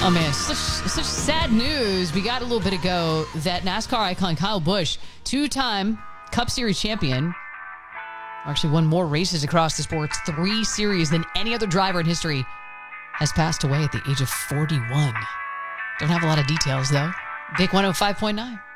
Oh, man, such sad news. We got a little bit ago that NASCAR icon Kyle Busch, two-time Cup Series champion, actually won more races across the sport's 3 series than any other driver in history, has passed away at the age of 41. Don't have a lot of details, though. Vic 105.9.